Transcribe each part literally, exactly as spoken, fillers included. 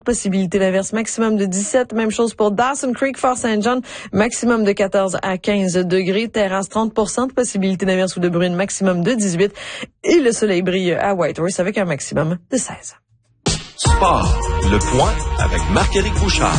Possibilité d'inverse maximum de dix-sept. Même chose pour Dawson Creek, Fort Saint John, maximum de quatorze à quinze degrés. Terrasse, trente pour cent de possibilité d'inverse ou de bruine, maximum de dix-huit. Et le soleil brille à Whitehorse avec un maximum de seize. Sport, le point avec Marc-Éric Bouchard.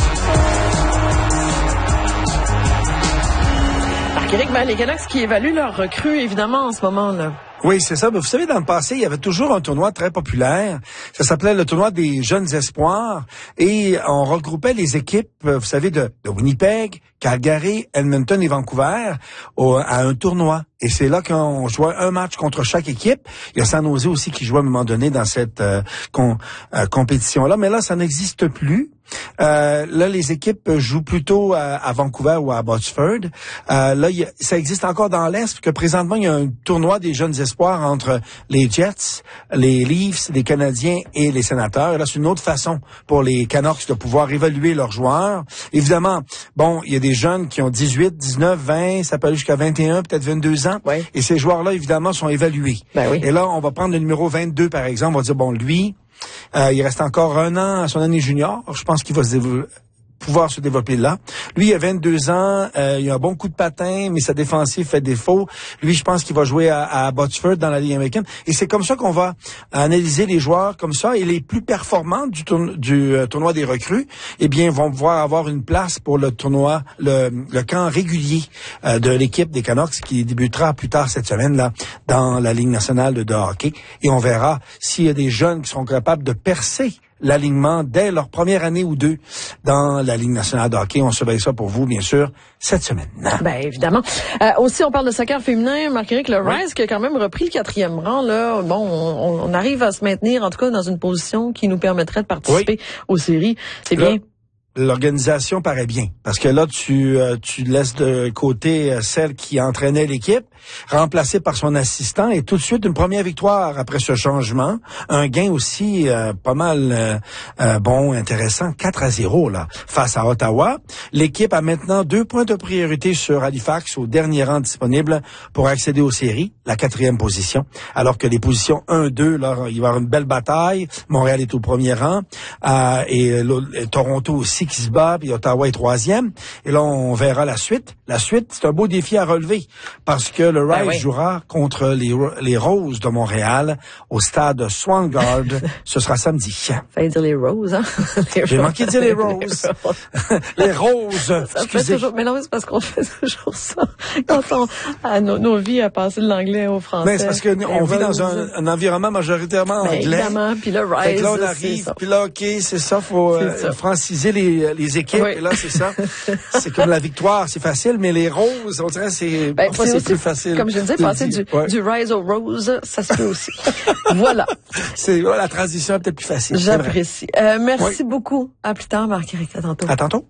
Marc-Éric, ben, les Canucks qui évaluent leurs recrues, évidemment, en ce moment-là. Oui, c'est ça. Mais vous savez, dans le passé, il y avait toujours un tournoi très populaire. Ça s'appelait le tournoi des jeunes espoirs. Et on regroupait les équipes, vous savez, de, de Winnipeg, Calgary, Edmonton et Vancouver au, à un tournoi. Et c'est là qu'on jouait un match contre chaque équipe. Il y a San Jose aussi qui jouait à un moment donné dans cette euh, con, euh, compétition-là. Mais là, ça n'existe plus. Euh, là, les équipes jouent plutôt à, à Vancouver ou à Abbotsford. Euh, là, y a, ça existe encore dans l'Est, parce que présentement, il y a un tournoi des jeunes espoirs entre les Jets, les Leafs, les Canadiens et les Sénateurs. Et là, c'est une autre façon pour les Canucks de pouvoir évaluer leurs joueurs. Évidemment, bon, il y a des jeunes qui ont dix-huit, dix-neuf, vingt, ça peut aller jusqu'à vingt et un, peut-être vingt-deux ans. Oui. Et ces joueurs-là, évidemment, sont évalués. Ben oui. Et là, on va prendre le numéro vingt-deux, par exemple. On va dire, bon, lui, euh, il reste encore un an à son année junior. Je pense qu'il va se développer. pouvoir se développer là. Lui, il a vingt-deux ans, euh, il a un bon coup de patin, mais sa défensive fait défaut. Lui, je pense qu'il va jouer à, à Abbotsford dans la Ligue américaine. Et c'est comme ça qu'on va analyser les joueurs comme ça. Et les plus performants du, tourno- du euh, tournoi des recrues, eh bien, vont pouvoir avoir une place pour le tournoi, le, le camp régulier euh, de l'équipe des Canucks qui débutera plus tard cette semaine là dans la Ligue nationale de, de hockey. Et on verra s'il y a des jeunes qui seront capables de percer l'alignement dès leur première année ou deux dans la Ligue nationale de hockey. On surveille ça pour vous, bien sûr, cette semaine. Ben évidemment. Euh, aussi, on parle de soccer féminin. Marc-Éric, le oui. Rise qui a quand même repris le quatrième rang. Là, bon, on, on arrive à se maintenir, en tout cas, dans une position qui nous permettrait de participer oui. aux séries. C'est là, bien. L'organisation paraît bien, parce que là, tu euh, tu laisses de côté euh, celle qui entraînait l'équipe, remplacée par son assistant, et tout de suite une première victoire après ce changement. Un gain aussi euh, pas mal euh, euh, bon, intéressant, quatre à zéro là, face à Ottawa. L'équipe a maintenant deux points de priorité sur Halifax, au dernier rang disponible pour accéder aux séries, la quatrième position, alors que les positions un deux, là, il va y avoir une belle bataille. Montréal est au premier rang, euh, et, et Toronto aussi qui se bat, puis Ottawa est troisième. Et là, on verra la suite. La suite, c'est un beau défi à relever, parce que le Rise ben oui. jouera contre les, les Roses de Montréal au stade Swangard. Ce sera samedi. Fallait dire les Roses, hein? Les J'ai manqué de dire les Roses. Les Roses. Ça fait toujours, mais non, c'est parce qu'on fait toujours ça. Quand on, à nos, nos vies à passer de l'anglais au français. Mais c'est parce que on vit dans un, un environnement majoritairement anglais. Évidemment, puis le Rise. Là, on arrive, puis là, OK, c'est ça, faut euh, ça. franciser les les équipes, oui. et là, c'est ça. C'est comme la victoire, c'est facile, mais les roses, on dirait, c'est, ben, parfois, c'est, c'est aussi, plus facile. Comme je disais, passer du, ouais. du Rise au Rose, ça se peut aussi. Voilà. C'est, voilà, la transition est peut-être plus facile. J'apprécie. Euh, merci oui. beaucoup. À plus tard, Marc-Éric. À tantôt. À tantôt.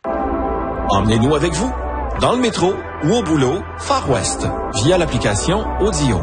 Emmenez-nous avec vous, dans le métro ou au boulot, Far West, via l'application Audio.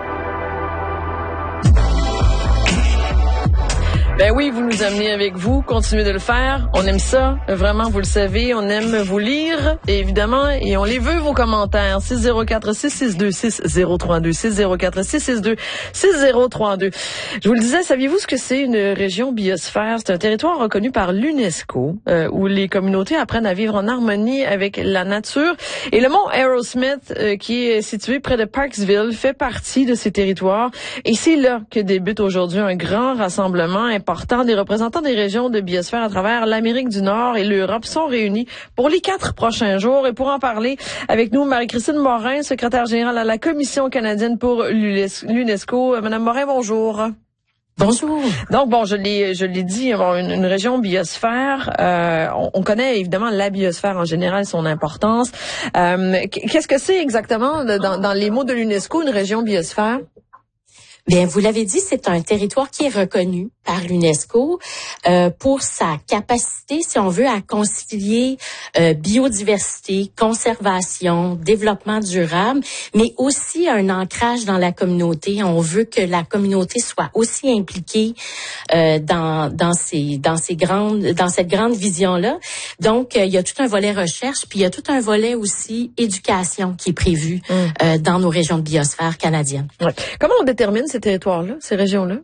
Ben oui, vous nous amenez avec vous, continuez de le faire. On aime ça, vraiment, vous le savez, on aime vous lire, et évidemment, et on les veut, vos commentaires. six zéro quatre, six six deux, six zéro trois deux, six zéro quatre, six six deux, six zéro trois deux. Je vous le disais, saviez-vous ce que c'est une région biosphère? C'est un territoire reconnu par l'UNESCO, euh, où les communautés apprennent à vivre en harmonie avec la nature. Et le mont Arrowsmith, euh, qui est situé près de Parksville, fait partie de ces territoires. Et c'est là que débute aujourd'hui un grand rassemblement important. Des représentants des régions de biosphère à travers l'Amérique du Nord et l'Europe sont réunis pour les quatre prochains jours. Et pour en parler avec nous, Marie-Christine Morin, secrétaire générale à la Commission canadienne pour l'UNESCO. Madame Morin, bonjour. Bonjour. Donc bon, je l'ai, je l'ai dit, bon, une, une région biosphère. Euh, on, on connaît évidemment la biosphère en général, son importance. Euh, qu'est-ce que c'est exactement dans, dans les mots de l'UNESCO, une région biosphère? Bien, vous l'avez dit, c'est un territoire qui est reconnu par l'UNESCO euh, pour sa capacité, si on veut, à concilier euh, biodiversité, conservation, développement durable, mais aussi un ancrage dans la communauté. On veut que la communauté soit aussi impliquée euh, dans dans ces dans ces grandes dans cette grande vision-là. Donc, euh, il y a tout un volet recherche, puis il y a tout un volet aussi éducation qui est prévu mmh. euh, dans nos régions de biosphère canadiennes. Ouais. Comment on détermine ces territoires-là, ces régions-là?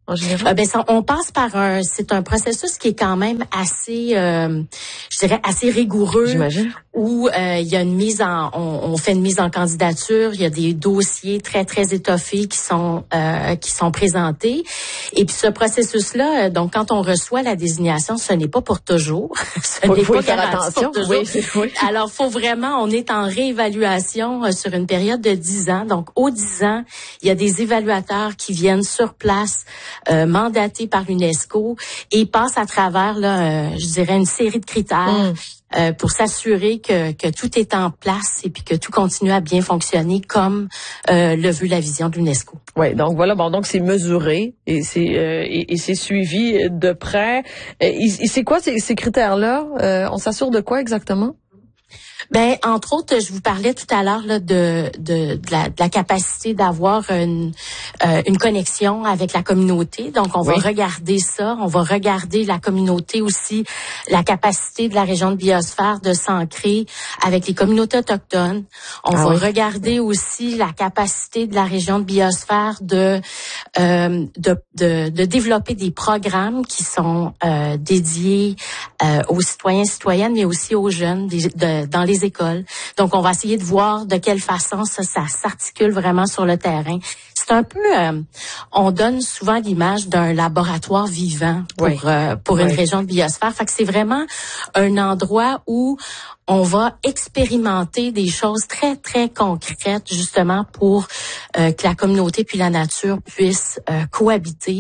en général? Euh, ben, ça, on passe par un, c'est un processus qui est quand même assez, euh, je dirais, assez rigoureux. J'imagine. Où euh, il y a une mise en, on, on fait une mise en candidature, il y a des dossiers très très étoffés qui sont euh, qui sont présentés. Et puis ce processus-là, donc quand on reçoit la désignation, ce n'est pas pour toujours. Ce faut, n'est faut pas y faire garanti attention. pour toujours. Oui, oui. Alors, faut vraiment, on est en réévaluation euh, sur une période de dix ans. Donc, aux dix ans, il y a des évaluateurs qui viennent sur place, euh, mandatés par l'UNESCO, et passent à travers, là, euh, je dirais, une série de critères. Mm. Euh, pour s'assurer que, que tout est en place et puis que tout continue à bien fonctionner comme euh, le veut la vision de l'UNESCO. Oui, donc voilà, bon, donc c'est mesuré et c'est euh, et, et c'est suivi de près. Et, et c'est quoi ces, ces critères-là? Euh, on s'assure de quoi exactement? Ben, entre autres, je vous parlais tout à l'heure là de de, de, la, de la capacité d'avoir une euh, une connexion avec la communauté. Donc, on oui. va regarder ça. On va regarder la communauté aussi, la capacité de la région de biosphère de s'ancrer avec les communautés autochtones. On ah va oui. regarder aussi la capacité de la région de biosphère de euh, de, de de développer des programmes qui sont euh, dédiés euh, aux citoyens et citoyennes, mais aussi aux jeunes des, de, dans les écoles. Donc, on va essayer de voir de quelle façon ça, ça s'articule vraiment sur le terrain. C'est un peu, euh, on donne souvent l'image d'un laboratoire vivant pour oui. euh, pour oui. une région de biosphère. Fait que c'est vraiment un endroit où on va expérimenter des choses très, très concrètes, justement, pour euh, que la communauté puis la nature puissent euh, cohabiter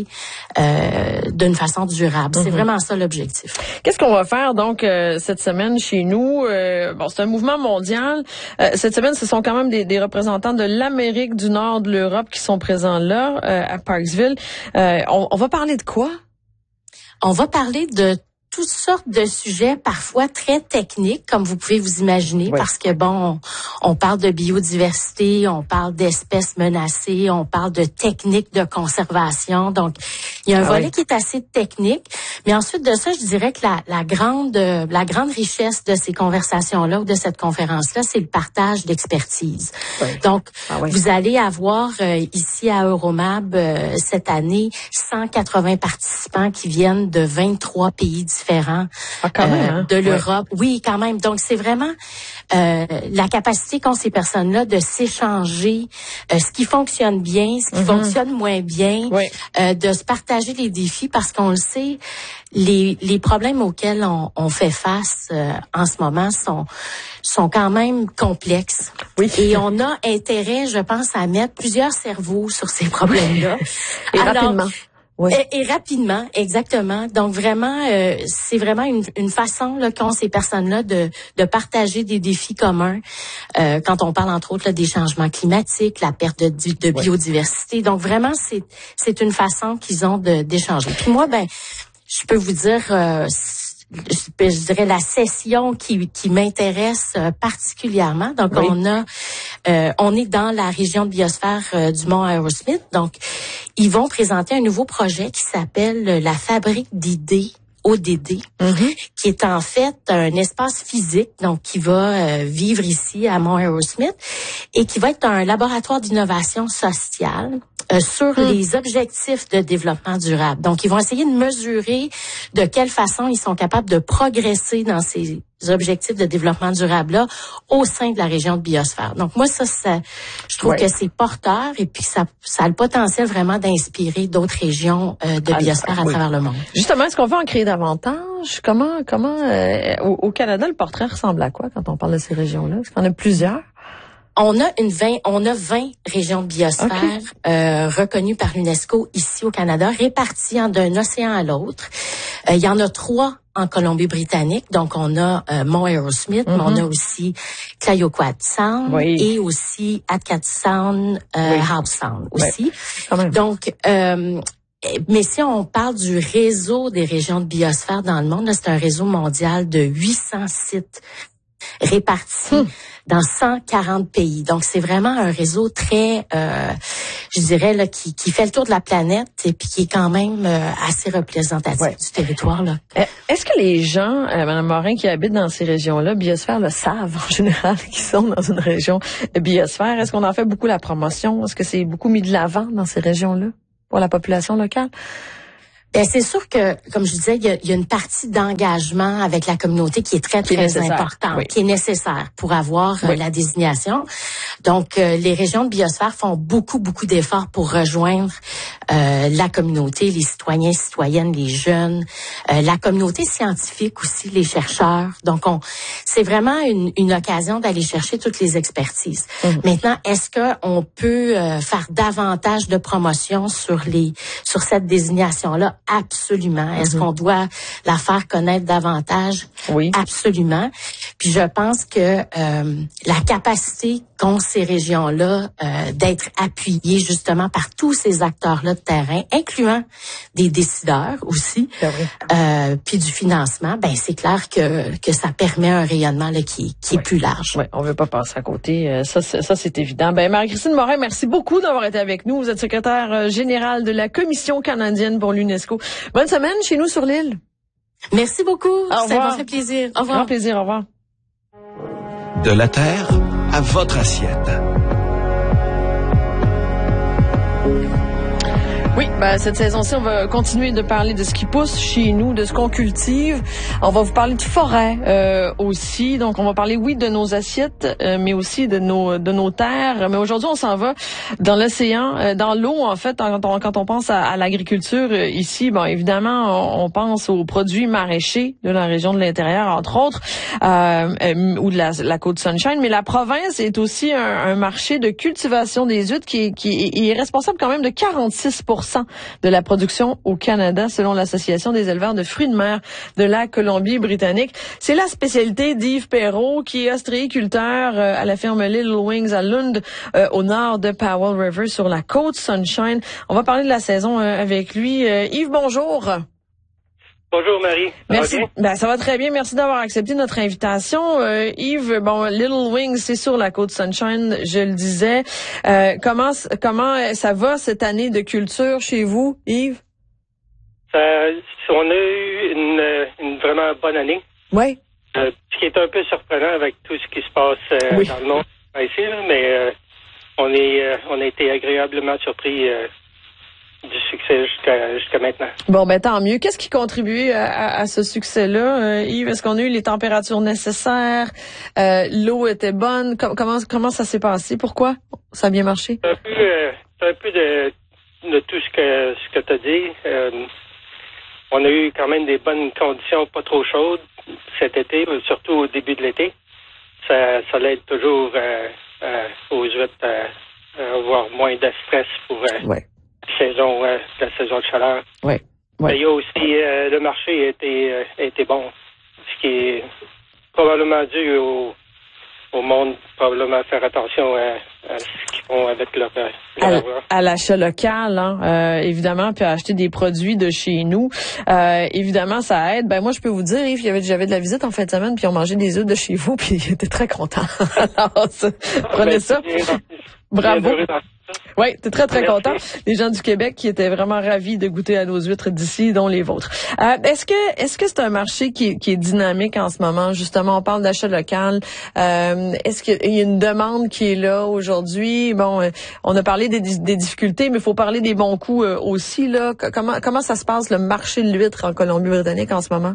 euh, d'une façon durable. Mm-hmm. C'est vraiment ça l'objectif. Qu'est-ce qu'on va faire, donc, euh, cette semaine chez nous? Euh, bon, c'est un mouvement mondial. Euh, cette semaine, ce sont quand même des, des représentants de l'Amérique du Nord, de l'Europe qui sont présents là, euh, à Parksville. Euh, on, on va parler de quoi? On va parler de toutes sortes de sujets, parfois très techniques, comme vous pouvez vous imaginer, oui. parce que bon, on, on parle de biodiversité, on parle d'espèces menacées, on parle de techniques de conservation. Donc, il y a un ah volet oui. qui est assez technique. Mais ensuite de ça, je dirais que la, la grande, la grande richesse de ces conversations-là ou de cette conférence-là, c'est le partage d'expertise. Oui. Donc, ah oui. vous allez avoir euh, ici à Euromab euh, cette année cent quatre-vingts participants qui viennent de vingt-trois pays différents. différents ah, quand même, euh, hein? de l'Europe. Ouais. Oui, quand même. Donc, c'est vraiment euh, la capacité qu'ont ces personnes-là de s'échanger euh, ce qui fonctionne bien, ce qui mm-hmm. fonctionne moins bien, oui. euh, de se partager les défis parce qu'on le sait, les, les problèmes auxquels on, on fait face euh, en ce moment sont sont quand même complexes. Oui. Et on a intérêt, je pense, à mettre plusieurs cerveaux sur ces problèmes-là. Et Alors, rapidement. Oui. Et, et rapidement, exactement. Donc vraiment, euh, c'est vraiment une, une façon là, qu'ont ces personnes-là de, de partager des défis communs. Euh, quand on parle entre autres là, des changements climatiques, la perte de, de biodiversité. Oui. Donc vraiment, c'est c'est une façon qu'ils ont de d'échanger. Puis moi, ben, je peux vous dire. Euh, Je, je dirais la session qui, qui m'intéresse particulièrement. Donc, oui. on a, euh, on est dans la région de biosphère euh, du Mont Aerosmith. Donc, ils vont présenter un nouveau projet qui s'appelle la Fabrique d'idées. O D D, mm-hmm. qui est en fait un espace physique, donc qui va euh, vivre ici à Mont Aerosmith et qui va être un laboratoire d'innovation sociale euh, sur mm. les objectifs de développement durable. Donc, ils vont essayer de mesurer de quelle façon ils sont capables de progresser dans ces objectifs de développement durable-là au sein de la région de biosphère. Donc, moi, ça, ça je trouve ouais. que c'est porteur et puis ça, ça a le potentiel vraiment d'inspirer d'autres régions euh, de biosphère ah, à oui. travers le monde. Justement, est-ce qu'on veut en créer davantage? Comment, comment euh, au, au Canada, le portrait ressemble à quoi quand on parle de ces régions-là? Est-ce qu'on a plusieurs? On a une vingt, on a vingt régions de biosphère okay. euh, reconnues par l'UNESCO ici au Canada, réparties d'un océan à l'autre. Euh, il y en a trois en Colombie-Britannique, donc on a euh, Mont Aerosmith, mm-hmm. mais on a aussi Clayoquot Sound oui. et aussi Atcat Sound, euh, oui. Howe Sound aussi. Oui. Donc euh, mais si on parle du réseau des régions de biosphère dans le monde, là, c'est un réseau mondial de huit cents sites répartis hum. dans cent quarante pays. Donc, c'est vraiment un réseau très, euh, je dirais, là, qui, qui fait le tour de la planète et puis qui est quand même euh, assez représentatif ouais. du territoire. Là. Est-ce que les gens, euh, Mme Morin, qui habitent dans ces régions-là, biosphère, le savent en général, qui sont dans une région biosphère? Est-ce qu'on en fait beaucoup la promotion? Est-ce que c'est beaucoup mis de l'avant dans ces régions-là? pour la population locale? Ben, c'est sûr que, comme je disais, il y a, il y a une partie d'engagement avec la communauté qui est très, qui très est importante, oui. qui est nécessaire pour avoir oui. euh, la désignation. Donc, euh, les régions de biosphère font beaucoup, beaucoup d'efforts pour rejoindre euh, la communauté, les citoyens, citoyennes, les jeunes, euh, la communauté scientifique aussi, les chercheurs. Donc, on, c'est vraiment une, une occasion d'aller chercher toutes les expertises. Mmh. Maintenant, est-ce qu'on peut euh, faire davantage de promotion sur les sur cette désignation-là? Absolument. Est-ce mm-hmm. qu'on doit la faire connaître davantage? Oui. Absolument. Puis je pense que euh, la capacité qu'ont ces régions-là euh, d'être appuyées justement par tous ces acteurs-là de terrain, incluant des décideurs aussi, c'est vrai. Euh, puis du financement, ben c'est clair que que ça permet un rayonnement là qui qui oui. est plus large. Oui, on veut pas passer à côté. Ça, c'est, ça c'est évident. Ben Marie-Christine Morin, merci beaucoup d'avoir été avec nous. Vous êtes secrétaire générale de la Commission canadienne pour l'UNESCO. Bonne semaine chez nous sur l'île. Merci beaucoup. Au revoir. Ça m'a fait plaisir. Au revoir. Grand plaisir. Au revoir. De la terre à votre assiette. Oui, ben cette saison-ci, on va continuer de parler de ce qui pousse chez nous, de ce qu'on cultive. On va vous parler de forêt euh, aussi. Donc, on va parler, oui, de nos assiettes, euh, mais aussi de nos de nos terres. Mais aujourd'hui, on s'en va dans l'océan, euh, dans l'eau, en fait. Quand on, quand on pense à, à l'agriculture euh, ici, bon, évidemment, on, on pense aux produits maraîchers de la région de l'intérieur, entre autres, euh, euh, ou de la, la côte Sunshine. Mais la province est aussi un, un marché de cultivation des huîtres qui, qui est, est responsable quand même de quarante-six pour cent de la production au Canada, selon l'Association des éleveurs de fruits de mer de la Colombie-Britannique. C'est la spécialité d'Yves Perrault, qui est ostréiculteur à la ferme Little Wings à Lund, euh, au nord de Powell River, sur la côte Sunshine. On va parler de la saison euh, avec lui. Euh, Yves, bonjour. Bonjour Marie. Merci. Ça va, ben, ça va très bien. Merci d'avoir accepté notre invitation. Euh, Yves, bon, Little Wings, c'est sur la côte Sunshine, je le disais. Euh, comment comment ça va cette année de culture chez vous, Yves? Ça, on a eu une, une vraiment bonne année. Oui. Euh, ce qui est un peu surprenant avec tout ce qui se passe euh, oui. dans le monde ici, là, mais euh, on est euh, on a été agréablement surpris euh, du succès jusqu'à jusqu'à maintenant. Bon, ben tant mieux. Qu'est-ce qui contribue à, à, à ce succès-là, euh, Yves? Est-ce qu'on a eu les températures nécessaires? Euh, l'eau était bonne? Com- comment comment ça s'est passé? Pourquoi ça a bien marché? C'est un peu, euh, c'est un peu de, de tout ce que ce que tu as dit. Euh, on a eu quand même des bonnes conditions, pas trop chaudes cet été, surtout au début de l'été. Ça, ça l'aide toujours euh, euh, aux huîtres à, à avoir moins de stress pour... Euh, ouais. saison euh, la saison de chaleur. Oui. Ouais. Il y a aussi euh, le marché a été, euh, a été bon, ce qui est probablement dû au, au monde, probablement faire attention à, à ce qu'ils font avec leur, leur à, avoir. À l'achat local, hein, euh, évidemment, puis à acheter des produits de chez nous. Euh, évidemment, ça aide. Ben moi, je peux vous dire, Yves, j'avais, j'avais de la visite en fin de semaine, puis on mangeait des œufs de chez vous, puis ils étaient très contents. Alors, ça, prenez ben, ça. Bravo. Oui, t'es très, très Merci. content. Les gens du Québec qui étaient vraiment ravis de goûter à nos huîtres d'ici, dont les vôtres. Euh, est-ce que est-ce que c'est un marché qui est, qui est dynamique en ce moment? Justement, on parle d'achat local. Euh, est-ce qu'il y a une demande qui est là aujourd'hui? Bon, euh, on a parlé des, des difficultés, mais il faut parler des bons coups euh, aussi, là. Comment comment ça se passe, le marché de l'huître en Colombie-Britannique en ce moment?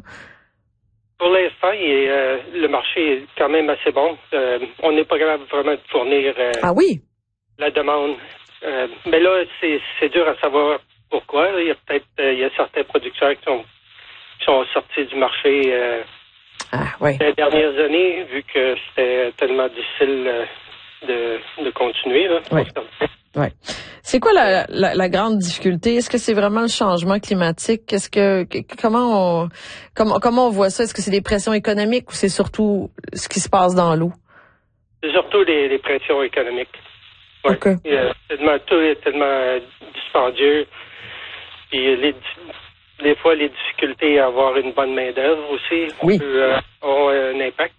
Pour l'instant, il est, euh, le marché est quand même assez bon. Euh, on n'est pas capable vraiment de fournir euh, ah oui? la demande. Euh, mais là, c'est, c'est dur à savoir pourquoi. Il y a peut-être euh, il y a certains producteurs qui sont, qui sont sortis du marché euh, ah, oui. les dernières années, vu que c'était tellement difficile euh, de, de continuer. Là, oui. Oui. C'est quoi la, la, la grande difficulté? Est-ce que c'est vraiment le changement climatique? Qu'est-ce que, que comment on comment comment on voit ça? Est-ce que c'est des pressions économiques ou c'est surtout ce qui se passe dans l'eau? C'est surtout les, les pressions économiques. Ouais. Okay. Il y a tellement, tout est tellement dispendieux. Puis les, des fois, les difficultés à avoir une bonne main-d'œuvre aussi oui. peut euh, avoir un impact.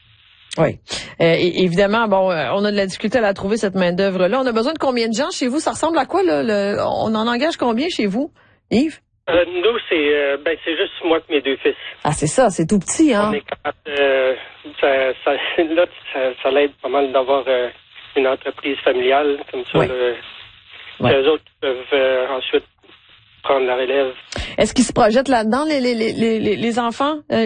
Oui. Euh, évidemment, bon, on a de la difficulté à la trouver, cette main-d'œuvre-là. On a besoin de combien de gens chez vous? Ça ressemble à quoi, là? Le, on en engage combien chez vous, Yves? Euh, nous, c'est euh, ben c'est juste moi et mes deux fils. Ah, c'est ça, c'est tout petit, hein? On est capable, euh, ça, ça, là, ça, ça l'aide pas mal d'avoir euh, une entreprise familiale comme ça. Oui. Le, Ouais. Eux autres peuvent euh, ensuite prendre la relève. Est-ce qu'ils se projettent là-dedans, les, les, les, les, les enfants? Euh,